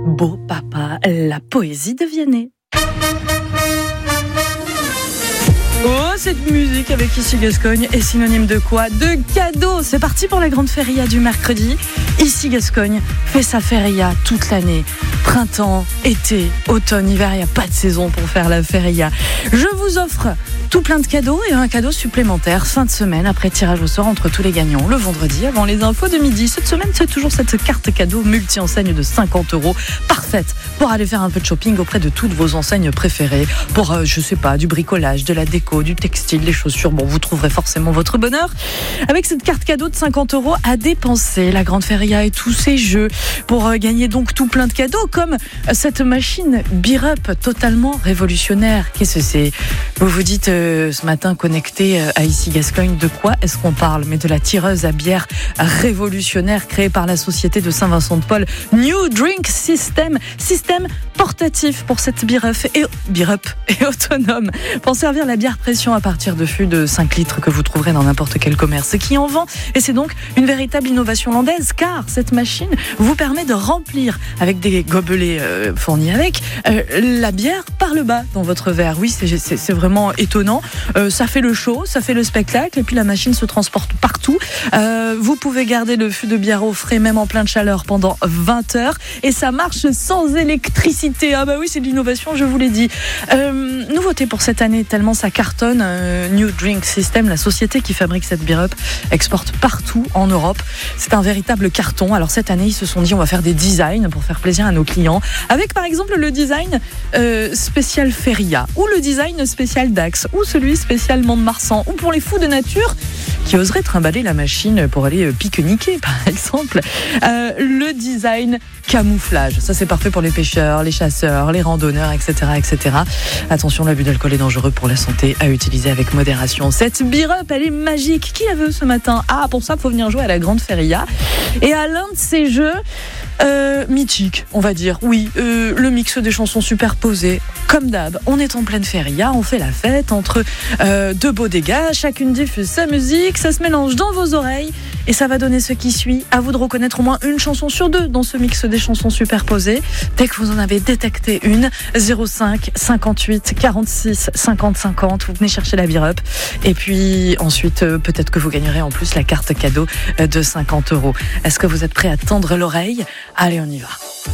Beau papa, la poésie de Vianney. Oh, cette musique avec Ici Gascogne est synonyme de quoi? De cadeaux. C'est parti pour la grande feria du mercredi. Ici Gascogne fait sa feria toute l'année. Printemps, été, automne, hiver, il n'y a pas de saison pour faire la feria. Je vous offre tout plein de cadeaux et un cadeau supplémentaire fin de semaine après tirage au sort entre tous les gagnants le vendredi avant les infos de midi. Cette semaine, c'est toujours cette carte cadeau multi-enseigne de 50 €, parfaite pour aller faire un peu de shopping auprès de toutes vos enseignes préférées pour, je sais pas, du bricolage, de la déco, du textile, des chaussures. Bon, vous trouverez forcément votre bonheur avec cette carte cadeau de 50 € à dépenser. La grande feria et tous ces jeux pour gagner donc tout plein de cadeaux comme cette machine Beer Up totalement révolutionnaire. Qu'est-ce que c'est? Vous vous dites ce matin connecté à Ici Gascogne, de quoi est-ce qu'on parle? Mais de la tireuse à bière révolutionnaire créée par la société de Saint-Vincent-de-Paul, New Drink System, système portatif pour cette Beer Up et autonome pour servir la bière pression à partir de fûts de 5 litres que vous trouverez dans n'importe quel commerce qui en vend. Et c'est donc une véritable innovation landaise car cette machine vous permet de remplir avec des gobelets fournis avec la bière par le bas dans votre verre. Oui, c'est vraiment étonnant. Ça fait le show, ça fait le spectacle et puis la machine se transporte partout. Vous pouvez garder le fût de bière au frais même en pleine chaleur pendant 20 heures et ça marche sans électricité. Ah bah oui, c'est de l'innovation, je vous l'ai dit. Nouveauté pour cette année, tellement ça cartonne. New Drink System, la société qui fabrique cette Beer Up, exporte partout en Europe. C'est un véritable carton. Alors cette année, ils se sont dit on va faire des designs pour faire plaisir à nos clients. Avec par exemple le design spécial Feria ou le design spécial Dax ou celui spécial Mont-de-Marsan ou pour les fous de nature qui oseraient trimballer la machine pour aller pique-niquer par exemple. Le design camouflage, ça c'est parfait pour les pêcheurs, les chasseurs, les randonneurs, etc. etc. Attention, l'abus d'alcool est dangereux pour la santé, à utiliser avec modération. Cette Beer Up, elle est magique. Qui la veut ce matin? Ah, pour ça, il faut venir jouer à la grande feria. Et à l'un de ces jeux mythiques, on va dire. Oui, le mix des chansons superposées. Comme d'hab, on est en pleine feria, on fait la fête entre deux beaux dégâts. Chacune diffuse sa musique, ça se mélange dans vos oreilles et ça va donner ce qui suit. À vous de reconnaître au moins une chanson sur deux dans ce mix des chansons superposées. Dès que vous en avez détecté une, 05 58 46 50 50, vous venez chercher la Beer Up. Et puis ensuite, peut-être que vous gagnerez en plus la carte cadeau de 50 €. Est-ce que vous êtes prêts à tendre l'oreille? Allez, on y va.